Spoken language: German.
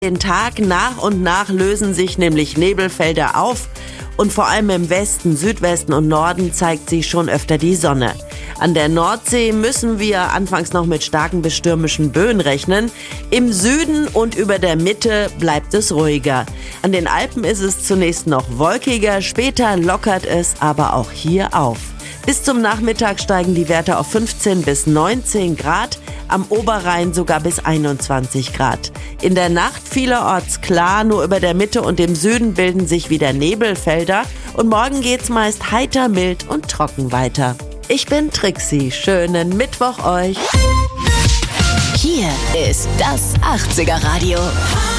Den Tag nach und nach lösen sich nämlich Nebelfelder auf und vor allem im Westen, Südwesten und Norden zeigt sich schon öfter die Sonne. An der Nordsee müssen wir anfangs noch mit starken bis stürmischen Böen rechnen. Im Süden und über der Mitte bleibt es ruhiger. An den Alpen ist es zunächst noch wolkiger, später lockert es aber auch hier auf. Bis zum Nachmittag steigen die Werte auf 15 bis 19 Grad, am Oberrhein sogar bis 21 Grad. In der Nacht vielerorts klar, nur über der Mitte und im Süden bilden sich wieder Nebelfelder und morgen geht's meist heiter, mild und trocken weiter. Ich bin Trixie, schönen Mittwoch euch. Hier ist das 80er Radio.